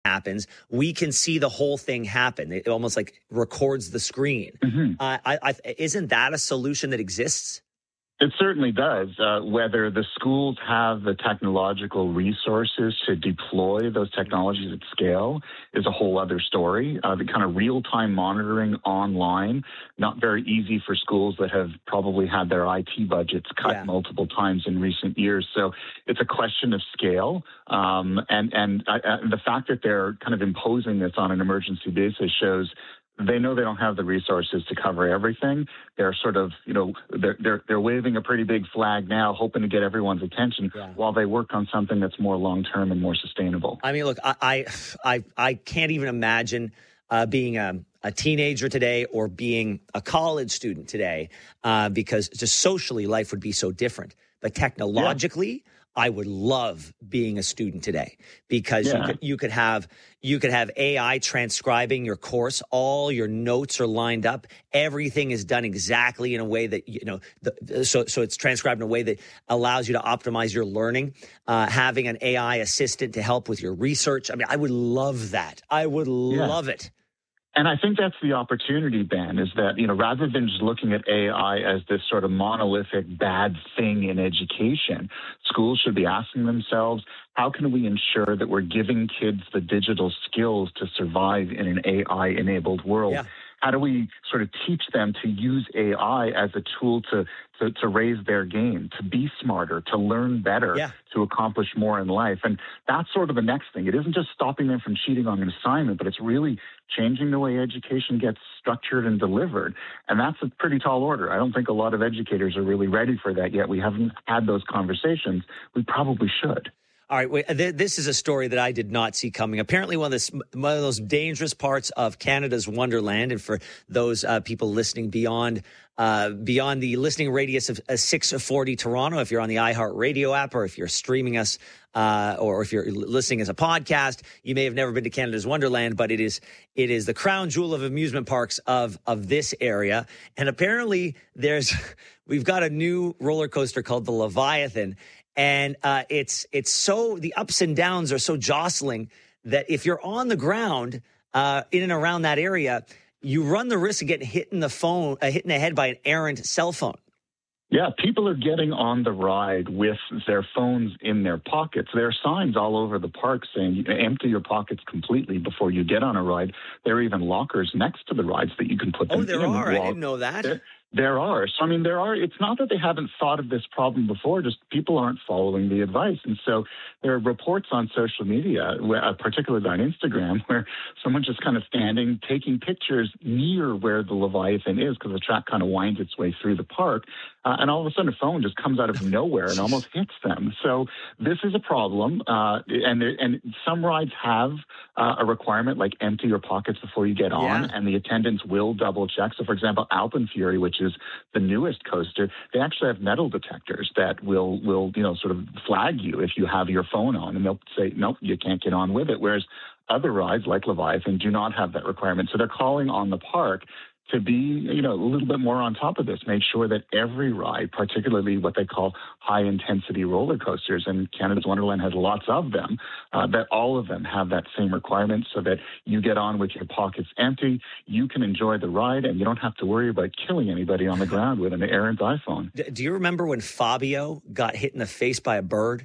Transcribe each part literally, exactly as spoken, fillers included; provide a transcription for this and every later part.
happens, we can see the whole thing happen. It almost like records the screen. Mm-hmm. Uh, I, I, isn't that a solution that exists? It certainly does. Uh, whether the schools have the technological resources to deploy those technologies at scale is a whole other story. Uh, the kind of real-time monitoring online, not very easy for schools that have probably had their I T budgets cut yeah. multiple times in recent years. So it's a question of scale. Um, and and uh, the fact that they're kind of imposing this on an emergency basis shows they know they don't have the resources to cover everything. They're sort of, you know, they're they're, they're waving a pretty big flag now, hoping to get everyone's attention yeah. while they work on something that's more long-term and more sustainable. I mean, look, I I I can't even imagine uh, being a, a teenager today or being a college student today uh, because just socially life would be so different. But technologically, yeah. I would love being a student today because yeah. you could you could have you could have A I transcribing your course. All your notes are lined up. Everything is done exactly in a way that, you know, the, so so it's transcribed in a way that allows you to optimize your learning. Uh, having an A I assistant to help with your research. I mean, I would love that. I would yeah. love it. And I think that's the opportunity, Ben, is that, you know, rather than just looking at A I as this sort of monolithic bad thing in education, schools should be asking themselves, how can we ensure that we're giving kids the digital skills to survive in an A I-enabled world? Yeah. How do we sort of teach them to use A I as a tool to, to, to raise their game, to be smarter, to learn better, yeah. to accomplish more in life? And that's sort of the next thing. It isn't just stopping them from cheating on an assignment, but it's really changing the way education gets structured and delivered. And that's a pretty tall order. I don't think a lot of educators are really ready for that yet. We haven't had those conversations. We probably should. All right, wait, th- this is a story that I did not see coming. Apparently, one of, this, one of those dangerous parts of Canada's Wonderland, and for those uh, people listening beyond uh, beyond the listening radius of uh, six forty Toronto, if you're on the iHeartRadio app or if you're streaming us uh, or if you're listening as a podcast, you may have never been to Canada's Wonderland, but it is it is the crown jewel of amusement parks of of this area. And apparently, there's we've got a new roller coaster called the Leviathan. And uh, it's it's so the ups and downs are so jostling that if you're on the ground uh, in and around that area, you run the risk of getting hit in the phone, uh, hit in the head by an errant cell phone. Yeah, people are getting on the ride with their phones in their pockets. There are signs all over the park saying empty your pockets completely before you get on a ride. There are even lockers next to the rides that you can put them in. Oh, there in are. The I didn't know that. There, There are. So, I mean, there are. It's not that they haven't thought of this problem before, just people aren't following the advice. And so there are reports on social media, particularly on Instagram, where someone's just kind of standing, taking pictures near where the Leviathan is because the track kind of winds its way through the park. Uh, and all of a sudden, a phone just comes out of nowhere and almost hits them. So this is a problem. Uh, and there, and some rides have uh, a requirement like empty your pockets before you get on, yeah. and the attendants will double check. So, for example, Alpenfury, which is the newest coaster, they actually have metal detectors that will, will you know, sort of flag you if you have your phone on, and they'll say, nope, you can't get on with it. Whereas other rides like Leviathan do not have that requirement. So they're calling on the park to be, you know, a little bit more on top of this, make sure that every ride, particularly what they call high-intensity roller coasters, and Canada's Wonderland has lots of them, uh, that all of them have that same requirement so that you get on with your pockets empty, you can enjoy the ride, and you don't have to worry about killing anybody on the ground with an errant iPhone. Do you remember when Fabio got hit in the face by a bird?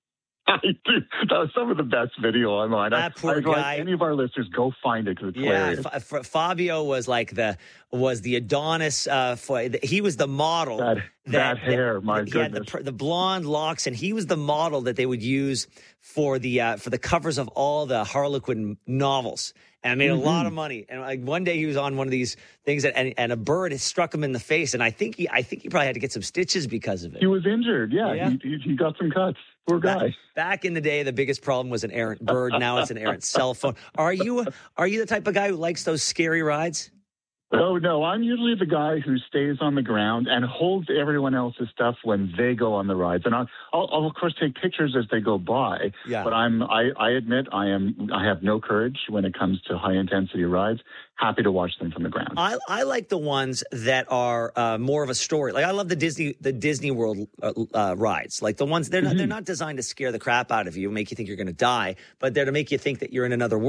I do. That was some of the best video online. That poor I, guy. Any of our listeners, go find it because it's yeah, hilarious. F- F- Fabio was like the was the Adonis. Uh, for, he was the model. That, that, that hair, that, my he goodness. Had the, the blonde locks, and he was the model that they would use for the uh, for the covers of all the Harlequin novels. And made mm-hmm. a lot of money. And like one day he was on one of these things, that, and, and a bird struck him in the face. And I think he, I think he probably had to get some stitches because of it. He was injured. Yeah, yeah. He, he got some cuts. Poor guy. Back, back in the day, the biggest problem was an errant bird. Now it's an errant cell phone. Are you, are you the type of guy who likes those scary rides? Oh, no, I'm usually the guy who stays on the ground and holds everyone else's stuff when they go on the rides. And I'll, I'll, I'll of course, take pictures as they go by. Yeah. But I'm, I, I admit I am, I have no courage when it comes to high intensity rides. Happy to watch them from the ground. I, I like the ones that are uh, more of a story. Like I love the Disney, the Disney World uh, uh, rides. Like the ones they're not, mm-hmm. they're not designed to scare the crap out of you, make you think you're going to die, but they're to make you think that you're in another world.